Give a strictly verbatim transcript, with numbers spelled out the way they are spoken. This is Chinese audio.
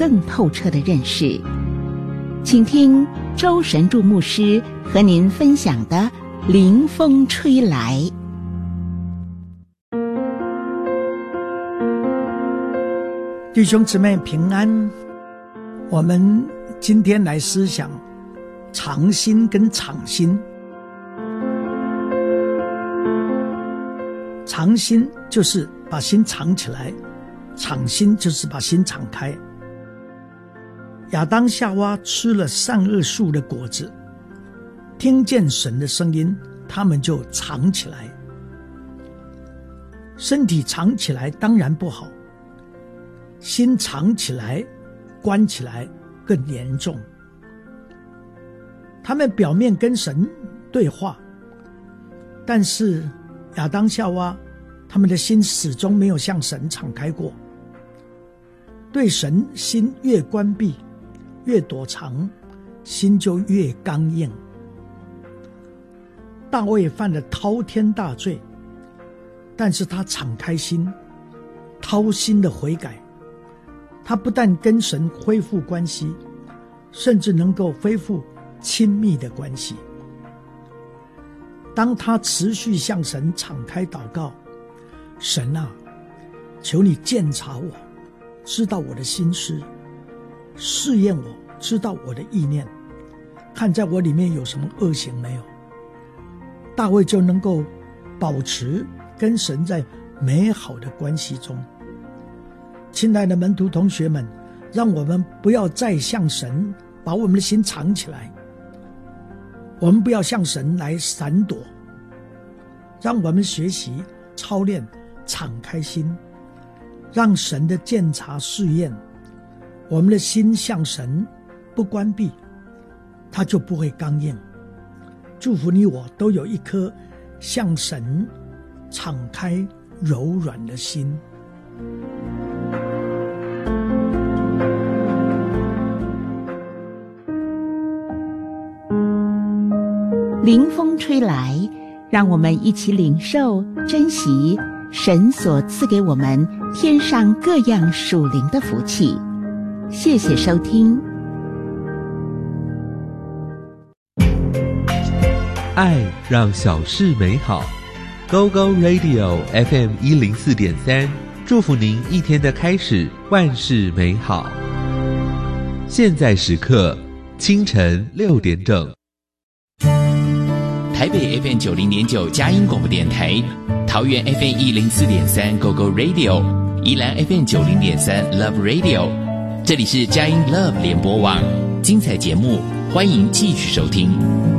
更透彻的认识。请听周神助牧师和您分享的灵风吹来。 弟兄姊妹平安，我们今天来思想藏心跟敞心。藏心就是把心藏起来，敞心就是把心敞开。亚当夏娃吃了善恶树的果子，听见神的声音，他们就藏起来。身体藏起来当然不好，心藏起来关起来更严重。他们表面跟神对话，但是亚当夏娃他们的心始终没有向神敞开过。对神心越关闭越躲藏，心就越刚硬。大卫犯了滔天大罪，但是他敞开心，掏心的悔改。他不但跟神恢复关系，甚至能够恢复亲密的关系。当他持续向神敞开祷告，神啊，求你鉴察我，知道我的心思，试验我，知道我的意念，看在我里面有什么恶行没有。大卫就能够保持跟神在美好的关系中。亲爱的门徒同学们，让我们不要再向神把我们的心藏起来，我们不要向神来闪躲，让我们学习操练敞开心，让神的鉴察试验我们的心，向神不关闭，它就不会刚硬。祝福你我都有一颗向神敞开柔软的心。 灵风吹来，让我们一起领受珍惜神所赐给我们天上各样属灵的福气。谢谢收听。 爱让小事美好。 Go Go Radio F M 一零四点三，祝福您一天的开始万事美好。现在时刻清晨六点整。 台北 F M 九零点九佳音广播电台，桃园 F M 一零四点三 Go Go Radio， 宜兰 F M 九零点三 Love Radio， 这里是佳音 Love 联播网，精彩节目欢迎继续收听。